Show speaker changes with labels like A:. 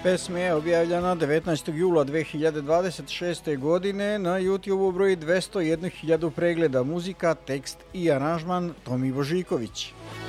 A: Pesma je objavljena 19. jula 2026. godine, na YouTube broji 201.000 pregleda, muzika, tekst i aranžman Tomi Božiković.